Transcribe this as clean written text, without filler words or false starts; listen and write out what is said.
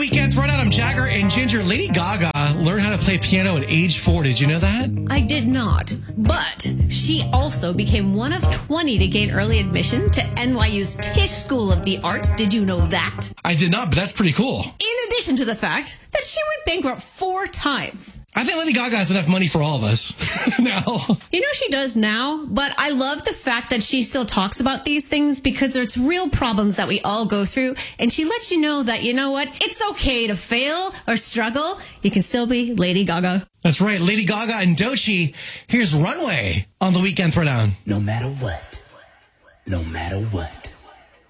Weekend Throwdown. I'm Jagger and Ginger. Lady Gaga learned how to play piano at age 4. Did you know that? I did not, but she also became one of 20 to gain early admission to NYU's Tisch School of the Arts. Did you know that? I did not, but that's pretty cool. In addition to the fact that she went bankrupt 4 times. I think Lady Gaga has enough money for all of us now. You know she does now, but I love the fact that she still talks about these things because there's real problems that we all go through, and she lets you know that, you know what, it's okay to fail or struggle. You can still be Lady Gaga. That's right, Lady Gaga and Doechii. Here's Runway on the Weekend Throwdown. No matter what. No matter what.